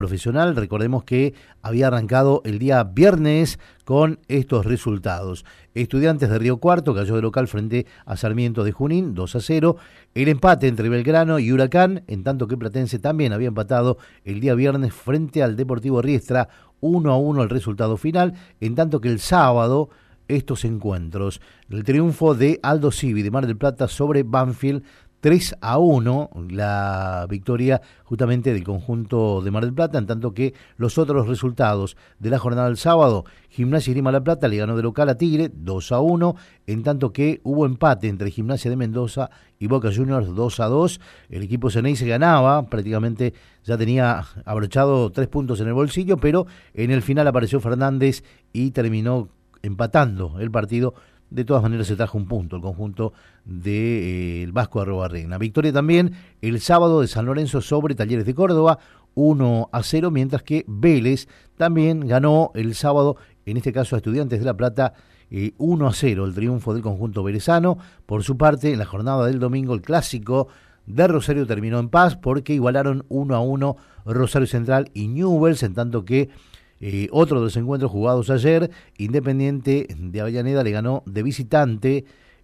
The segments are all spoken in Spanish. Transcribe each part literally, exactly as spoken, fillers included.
profesional. Recordemos que había arrancado el día viernes con estos resultados. Estudiantes de Río Cuarto cayó de local frente a Sarmiento de Junín, dos a cero. El empate entre Belgrano y Huracán, en tanto que Platense también había empatado el día viernes frente al Deportivo Riestra, uno a uno el resultado final, en tanto que el sábado estos encuentros. El triunfo de Aldo Civi de Mar del Plata sobre Banfield, tres a uno, la victoria justamente del conjunto de Mar del Plata, en tanto que los otros resultados de la jornada del sábado: Gimnasia y Grima La Plata le ganó de local a Tigre, dos a uno, en tanto que hubo empate entre Gimnasia de Mendoza y Boca Juniors, dos a dos. El equipo Ceneice ganaba, prácticamente ya tenía abrochado tres puntos en el bolsillo, pero en el final apareció Fernández y terminó empatando el partido. De todas maneras se trajo un punto el conjunto del de, eh, Vasco de Arrobarrena. Victoria también el sábado de San Lorenzo sobre Talleres de Córdoba, uno a cero, mientras que Vélez también ganó el sábado, en este caso a Estudiantes de La Plata, eh, uno a cero, el triunfo del conjunto velezano. Por su parte, en la jornada del domingo, el clásico de Rosario terminó en paz porque igualaron uno a uno Rosario Central y Newell's, en tanto que Eh, otro de los encuentros jugados ayer, Independiente de Avellaneda le ganó de visitante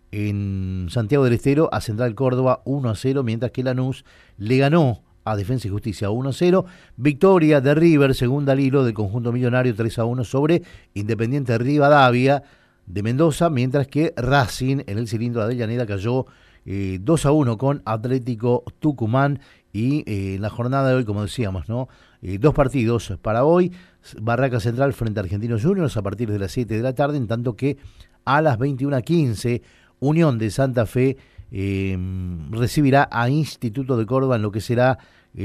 en Santiago del Estero a Central Córdoba uno a cero, mientras que Lanús le ganó a Defensa y Justicia uno a cero. Victoria de River, segunda al hilo del conjunto millonario, tres a uno sobre Independiente de Rivadavia de Mendoza, mientras que Racing en el cilindro de Avellaneda cayó eh, dos a uno con Atlético Tucumán. Y eh, en la jornada de hoy, como decíamos, ¿no? Eh, dos partidos para hoy: Barraca Central frente a Argentinos Juniors a partir de las siete de la tarde, en tanto que a las veintiuna quince Unión de Santa Fe eh, recibirá a Instituto de Córdoba en lo que será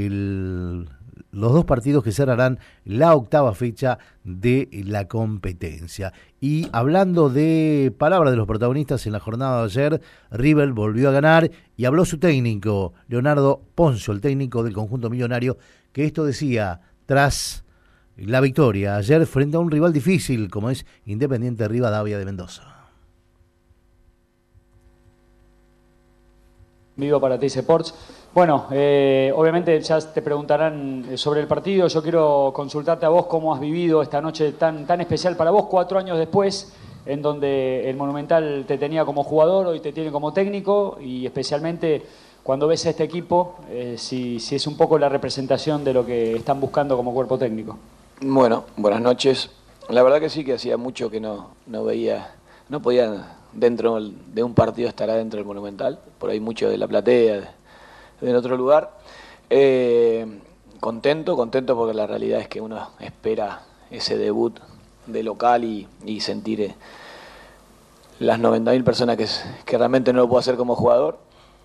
el, los dos partidos que cerrarán la octava fecha de la competencia. Y hablando de palabras de los protagonistas en la jornada de ayer, River volvió a ganar y habló su técnico, Leonardo Poncio, el técnico del conjunto millonario, que esto decía tras la victoria ayer frente a un rival difícil como es Independiente Rivadavia de Mendoza. Vivo para T I C Sports. Bueno, eh, obviamente ya te preguntarán sobre el partido. Yo quiero consultarte a vos cómo has vivido esta noche tan, tan especial para vos, cuatro años después, en donde el Monumental te tenía como jugador, hoy te tiene como técnico, y especialmente cuando ves a este equipo, eh, si, si es un poco la representación de lo que están buscando como cuerpo técnico. Bueno, buenas noches. La verdad que sí, que hacía mucho que no, no veía, no podía dentro de un partido estar adentro del Monumental, por ahí mucho de la platea, de, de en otro lugar. Eh, contento, contento porque la realidad es que uno espera ese debut de local y, y sentir eh, las noventa mil personas que, que realmente no lo puedo hacer como jugador.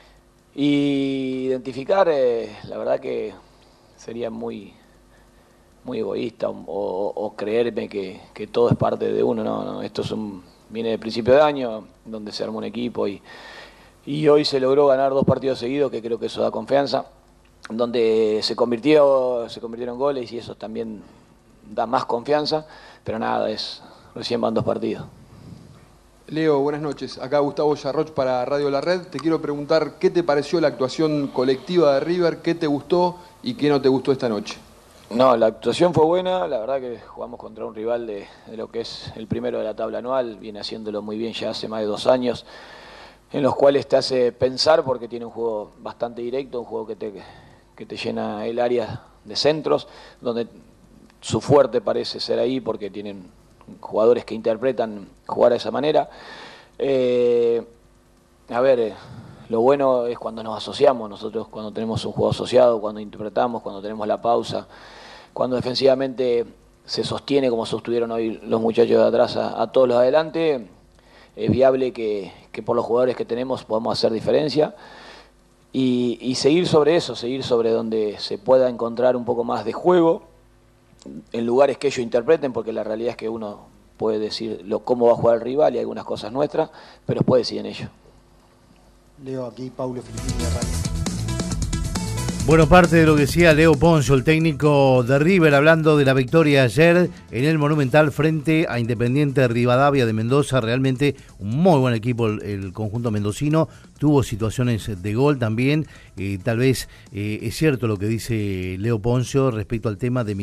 Y identificar, eh, la verdad que sería muy... muy egoísta o, o, o creerme que, que todo es parte de uno. No, no, esto es un, viene de principio de año, donde se armó un equipo y, y hoy se logró ganar dos partidos seguidos, que creo que eso da confianza, donde se convirtió, se convirtieron goles y eso también da más confianza, pero nada, es recién van dos partidos. Leo, buenas noches. Acá Gustavo Yarroch para Radio La Red. Te quiero preguntar qué te pareció la actuación colectiva de River, qué te gustó y qué no te gustó esta noche. No, la actuación fue buena, la verdad que jugamos contra un rival de, de lo que es el primero de la tabla anual, viene haciéndolo muy bien ya hace más de dos años, en los cuales te hace pensar porque tiene un juego bastante directo, un juego que te, que te llena el área de centros, donde su fuerte parece ser ahí porque tienen jugadores que interpretan jugar de esa manera. Eh, a ver... Eh, Lo bueno es cuando nos asociamos, nosotros cuando tenemos un juego asociado, cuando interpretamos, cuando tenemos la pausa, cuando defensivamente se sostiene como sostuvieron hoy los muchachos de atrás a, a todos los de adelante, es viable que, que por los jugadores que tenemos podamos hacer diferencia y, y seguir sobre eso, seguir sobre donde se pueda encontrar un poco más de juego, en lugares que ellos interpreten, porque la realidad es que uno puede decir lo, cómo va a jugar el rival y algunas cosas nuestras, pero después deciden ellos. Leo, aquí Paulo Filipini de Radio. Bueno, parte de lo que decía Leo Poncio, el técnico de River, hablando de la victoria ayer en el Monumental frente a Independiente Rivadavia de Mendoza. Realmente un muy buen equipo el, el conjunto mendocino, tuvo situaciones de gol también. Eh, tal vez eh, es cierto lo que dice Leo Poncio respecto al tema de